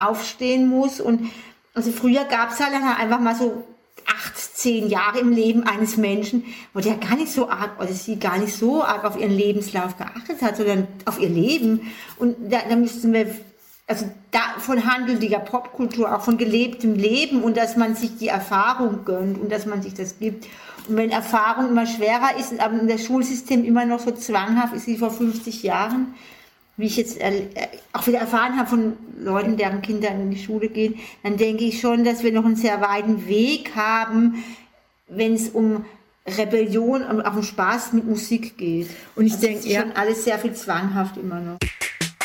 aufstehen muss. Und also früher gab es halt dann einfach mal so 8, 10 Jahre im Leben eines Menschen, wo der gar nicht so arg, oder sie gar nicht so arg auf ihren Lebenslauf geachtet hat, sondern auf ihr Leben. Und da müssten wir, also davon handelt die ja Popkultur, auch von gelebtem Leben und dass man sich die Erfahrung gönnt und dass man sich das gibt. Und wenn Erfahrung immer schwerer ist, aber in das Schulsystem immer noch so zwanghaft ist wie vor 50 Jahren, wie ich jetzt auch wieder erfahren habe von Leuten, deren Kinder in die Schule gehen, dann denke ich schon, dass wir noch einen sehr weiten Weg haben, wenn es um Rebellion und auch um Spaß mit Musik geht. Und ich denke, ja, schon alles sehr viel zwanghaft immer noch.